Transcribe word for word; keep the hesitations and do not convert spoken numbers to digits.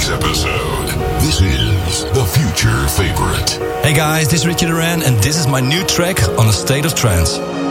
today's episode. This is The Future Favorite. Hey guys, this is Richard Duran and this is my new track on A State of Trance.